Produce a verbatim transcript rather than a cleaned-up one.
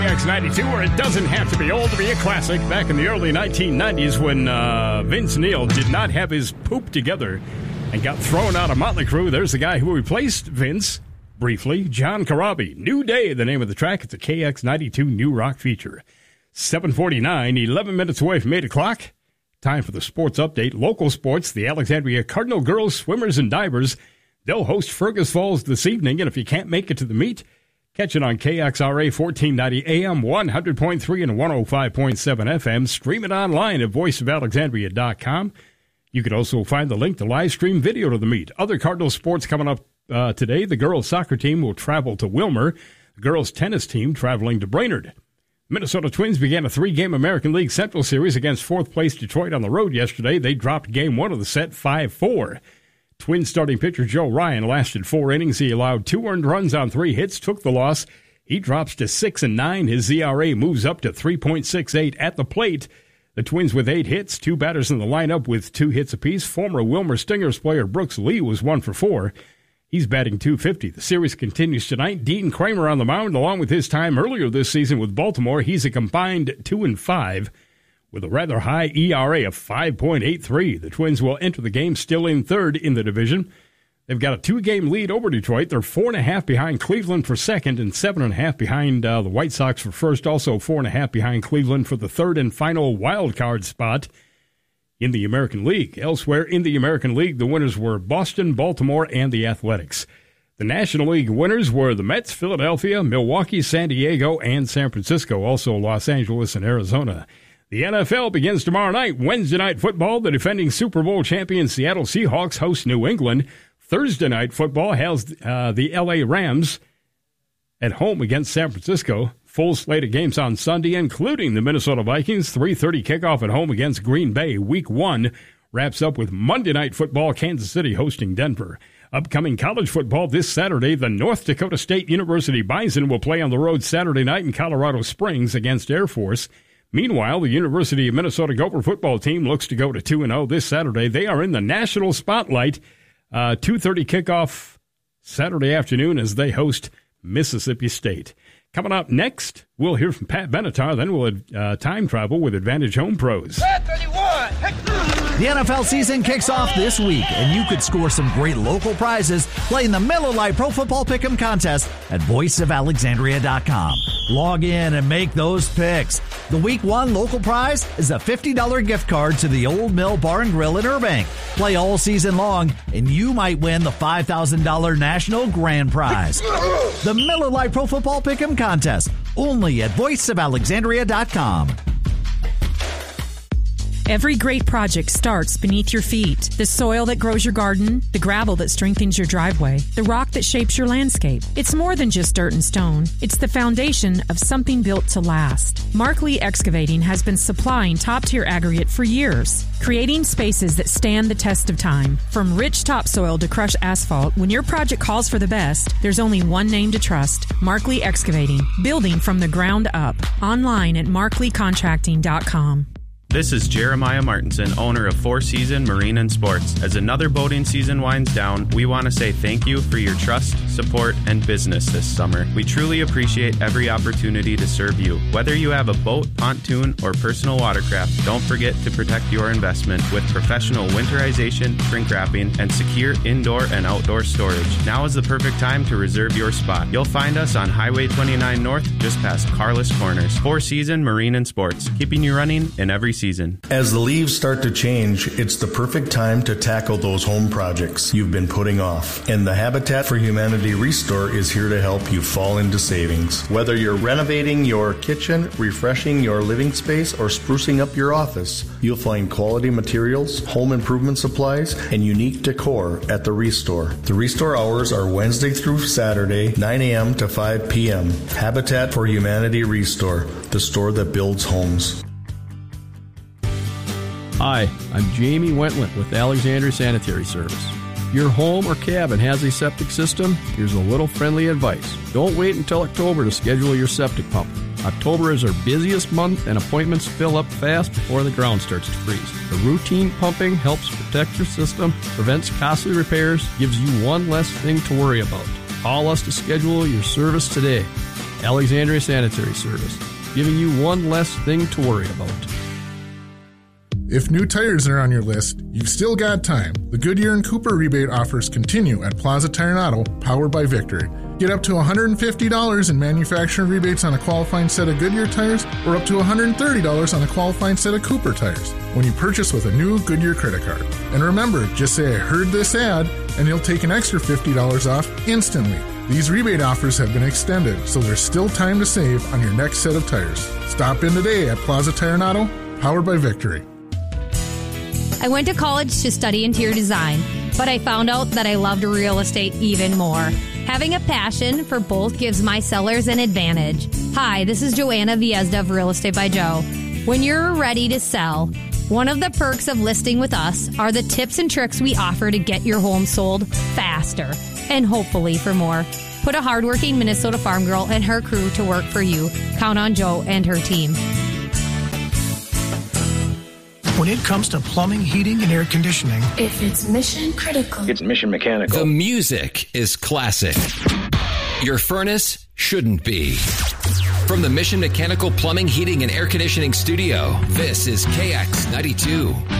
X ninety-two, where it doesn't have to be old to be a classic. Back in the early nineteen nineties when uh, Vince Neil did not have his poop together and got thrown out of Motley Crue, there's the guy who replaced Vince briefly, John Corabi. New Day, the name of the track. It's a K X ninety-two new rock feature. seven forty-nine, eleven minutes away from eight o'clock. Time for the sports update. Local sports, the Alexandria Cardinal girls, swimmers, and divers. They'll host Fergus Falls this evening, and if you can't make it to the meet, catch it on K X R A fourteen ninety A M, one hundred point three and one oh five point seven F M. Stream it online at voice of alexandria dot com. You can also find the link to live stream video to the meet. Other Cardinal sports coming up uh, today. The girls' soccer team will travel to Wilmer. The girls' tennis team traveling to Brainerd. Minnesota Twins began a three-game American League Central Series against fourth-place Detroit on the road yesterday. They dropped game one of the set five four. Twins starting pitcher Joe Ryan lasted four innings. He allowed two earned runs on three hits, took the loss. He drops to six and nine. His E R A moves up to three point six eight at the plate. The Twins with eight hits, two batters in the lineup with two hits apiece. Former Wilmer Stingers player Brooks Lee was one for four. He's batting two fifty. The series continues tonight. Dean Kramer on the mound, along with his time earlier this season with Baltimore. He's a combined two and five. With a rather high E R A of five point eight three, the Twins will enter the game still in third in the division. They've got a two-game lead over Detroit. They're four and a half behind Cleveland for second and seven and a half behind uh, the White Sox for first. Also four and a half behind Cleveland for the third and final wild card spot in the American League. Elsewhere in the American League, the winners were Boston, Baltimore, and the Athletics. The National League winners were the Mets, Philadelphia, Milwaukee, San Diego, and San Francisco. Also Los Angeles and Arizona. The N F L begins tomorrow night. Wednesday night football, the defending Super Bowl champion Seattle Seahawks host New England. Thursday night football has uh, the L A Rams at home against San Francisco. Full slate of games on Sunday, including the Minnesota Vikings. three thirty kickoff at home against Green Bay. Week one wraps up with Monday night football, Kansas City hosting Denver. Upcoming college football this Saturday, the North Dakota State University Bison will play on the road Saturday night in Colorado Springs against Air Force. Meanwhile, the University of Minnesota Gopher football team looks to go to two and oh this Saturday. They are in the national spotlight. Uh, two thirty kickoff Saturday afternoon as they host Mississippi State. Coming up next, we'll hear from Pat Benatar. Then we'll uh, time travel with Advantage Home Pros. The N F L season kicks off this week, and you could score some great local prizes playing the Miller Lite Pro Football Pick'em contest at voice of alexandria dot com. Log in and make those picks. The week one local prize is a fifty dollars gift card to the Old Mill Bar and Grill in Irving. Play all season long, and you might win the five thousand dollars national grand prize. The Miller Lite Pro Football Pick'em contest, only at voice of alexandria dot com. Every great project starts beneath your feet. The soil that grows your garden, the gravel that strengthens your driveway, the rock that shapes your landscape. It's more than just dirt and stone. It's the foundation of something built to last. Mark Lee Excavating has been supplying top-tier aggregate for years, creating spaces that stand the test of time. From rich topsoil to crushed asphalt, when your project calls for the best, there's only one name to trust: Mark Lee Excavating, building from the ground up. Online at mark lee contracting dot com. This is Jeremiah Martinson, owner of Four Season Marine and Sports. As another boating season winds down, we want to say thank you for your trust, support, and business this summer. We truly appreciate every opportunity to serve you. Whether you have a boat, pontoon, or personal watercraft, don't forget to protect your investment with professional winterization, shrink wrapping, and secure indoor and outdoor storage. Now is the perfect time to reserve your spot. You'll find us on Highway twenty-nine North, just past Carlos Corners. Four Season Marine and Sports, keeping you running in every season. Season. As the leaves start to change, it's the perfect time to tackle those home projects you've been putting off. And the Habitat for Humanity Restore is here to help you fall into savings. Whether you're renovating your kitchen, refreshing your living space, or sprucing up your office, you'll find quality materials, home improvement supplies, and unique decor at the Restore. The Restore hours are Wednesday through Saturday, nine a.m. to five p.m. Habitat for Humanity Restore, the store that builds homes. Hi, I'm Jamie Wentland with Alexandria Sanitary Service. If your home or cabin has a septic system, here's a little friendly advice. Don't wait until October to schedule your septic pump. October is our busiest month and appointments fill up fast before the ground starts to freeze. The routine pumping helps protect your system, prevents costly repairs, gives you one less thing to worry about. Call us to schedule your service today. Alexandria Sanitary Service, giving you one less thing to worry about. If new tires are on your list, you've still got time. The Goodyear and Cooper rebate offers continue at Plaza Tire and Auto, powered by Victory. Get up to one hundred fifty dollars in manufacturer rebates on a qualifying set of Goodyear tires or up to one hundred thirty dollars on a qualifying set of Cooper tires when you purchase with a new Goodyear credit card. And remember, just say I heard this ad and you'll take an extra fifty dollars off instantly. These rebate offers have been extended, so there's still time to save on your next set of tires. Stop in today at Plaza Tire and Auto, powered by Victory. I went to college to study interior design, but I found out that I loved real estate even more. Having a passion for both gives my sellers an advantage. Hi, this is Joanna Viezda of Real Estate by Joe. When you're ready to sell, one of the perks of listing with us are the tips and tricks we offer to get your home sold faster and hopefully for more. Put a hardworking Minnesota farm girl and her crew to work for you. Count on Joe and her team. When it comes to plumbing, heating, and air conditioning, if it's mission critical, it's Mission Mechanical. The music is classic. Your furnace shouldn't be. From the Mission Mechanical Plumbing, Heating, and Air Conditioning Studio, this is K X ninety-two.